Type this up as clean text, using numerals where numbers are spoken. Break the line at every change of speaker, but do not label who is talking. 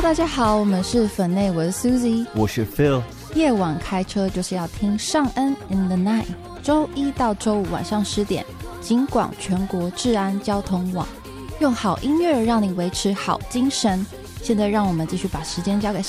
大家好，我们是粉内，我是 Suzy，
我是 Phil。
夜晚开车就是要听尚恩 in the night， 周一到周五晚上10点，警广全国治安交通网，用好音乐让你维持好精神。现在让我们继续把时间交给